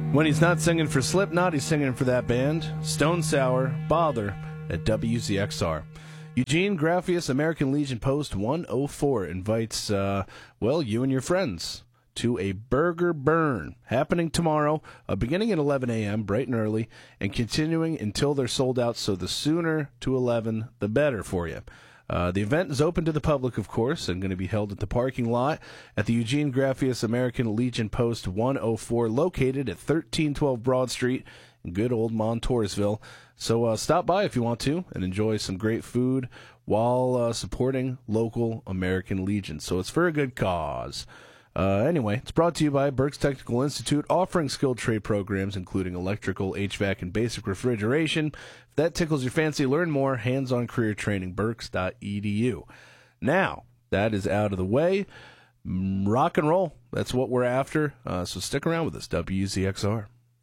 When he's not singing for Slipknot, he's singing for that band. Stone Sour, Bother, at WZXR. Eugene Graffius, American Legion Post 104, invites, you and your friends to a burger burn happening tomorrow, beginning at 11 a.m., bright and early, and continuing until they're sold out, so the sooner to 11, the better for you. The event is open to the public, of course, and going to be held at the parking lot at the Eugene Graffius American Legion Post 104, located at 1312 Broad Street in good old Montoursville. So stop by if you want to and enjoy some great food while supporting local American Legion. So it's for a good cause. Anyway, it's brought to you by Berks Technical Institute, offering skilled trade programs including electrical, HVAC, and basic refrigeration. If that tickles your fancy, learn more, hands-on career training, berks.edu. Now, that is out of the way. Rock and roll, that's what we're after. So stick around with us, WZXR.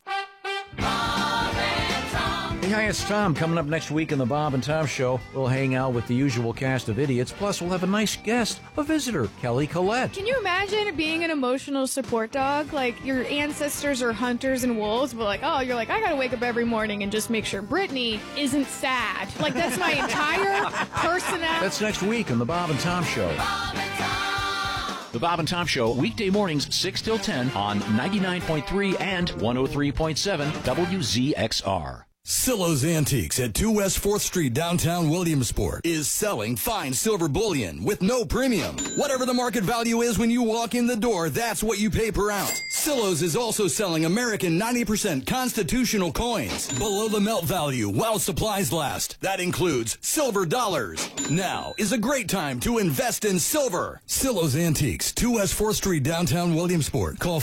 Hey, hi, it's Tom. Coming up next week in the Bob and Tom Show, we'll hang out with the usual cast of idiots, plus we'll have a nice guest, a visitor, Kelly Collette. Can you imagine being an emotional support dog? Like, your ancestors are hunters and wolves, but you're like, I gotta wake up every morning and just make sure Brittany isn't sad. Like, that's my entire personality. That's next week in the Bob and Tom Show. Bob and Tom. The Bob and Tom Show, weekday mornings 6 till 10 on 99.3 and 103.7 WZXR. Silo's Antiques at 2 West 4th Street, downtown Williamsport, is selling fine silver bullion with no premium. Whatever the market value is when you walk in the door, that's what you pay per ounce. Silo's is also selling American 90% constitutional coins below the melt value while supplies last. That includes silver dollars. Now is a great time to invest in silver. Silo's Antiques, 2 West 4th Street, downtown Williamsport. Call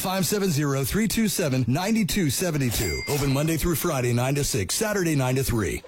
570-327-9272. Open Monday through Friday, 9 to 6. Saturday 9 to 3.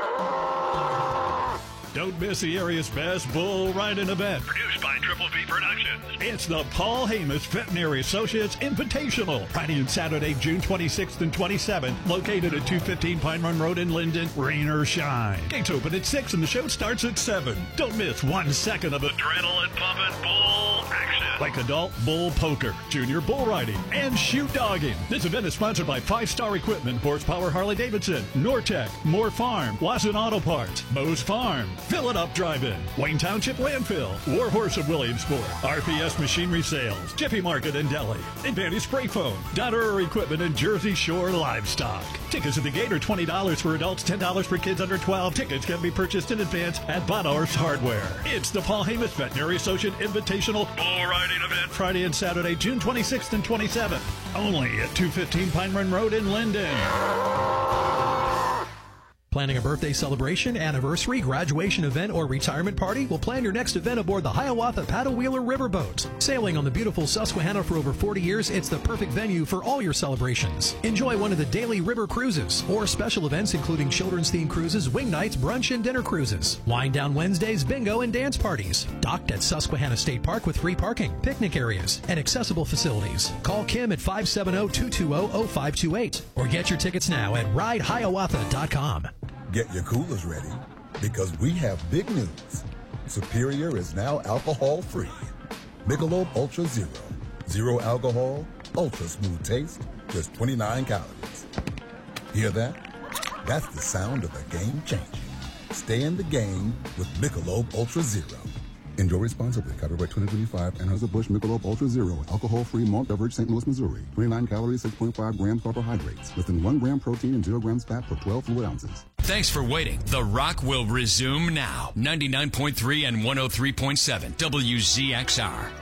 Don't miss the area's best bull riding event. Produced by Triple V Productions. It's the Paul Hamus Veterinary Associates Invitational. Friday and Saturday, June 26th and 27th. Located at 215 Pine Run Road in Linden. Rain or shine. Gates open at 6 and the show starts at 7. Don't miss 1 second of adrenaline-pumping bull action. Like adult bull poker, junior bull riding, and shoot dogging. This event is sponsored by 5-Star Equipment, Horsepower Harley-Davidson, Nortec, Moore Farm, Wasson Auto Parts, Moe's Farm, Fill It Up Drive-In, Wayne Township Landfill, Warhorse of Williamsport, RPS Machinery Sales, Jiffy Market and Deli, Advantage Spray Foam, Dotterer Equipment, and Jersey Shore Livestock. Tickets at the gate are $20 for adults, $10 for kids under 12. Tickets can be purchased in advance at Bonhorse Hardware. It's the Paul Hamus Veterinary Associate Invitational Bull Riding Event, Friday and Saturday, June 26th and 27th. Only at 215 Pine Run Road in Linden. Planning a birthday celebration, anniversary, graduation event, or retirement party? We'll plan your next event aboard the Hiawatha Paddle Wheeler Riverboat. Sailing on the beautiful Susquehanna for over 40 years, it's the perfect venue for all your celebrations. Enjoy one of the daily river cruises or special events including children's-themed cruises, wing nights, brunch, and dinner cruises. Wind down Wednesdays, bingo, and dance parties. Docked at Susquehanna State Park with free parking, picnic areas, and accessible facilities. Call Kim at 570-220-0528 or get your tickets now at ridehiawatha.com. Get your coolers ready, because we have big news. Superior is now alcohol-free. Michelob Ultra Zero. Zero alcohol, ultra smooth taste, just 29 calories. Hear that? That's the sound of a game changing. Stay in the game with Michelob Ultra Zero. Enjoy responsibly. Copyright 2025. Anheuser-Busch Michelob Ultra Zero. Alcohol-free malt beverage, St. Louis, Missouri. 29 calories, 6.5 grams carbohydrates. Within 1 gram protein and 0 grams fat per 12 fluid ounces. Thanks for waiting. The Rock will resume now. 99.3 and 103.7 WZXR.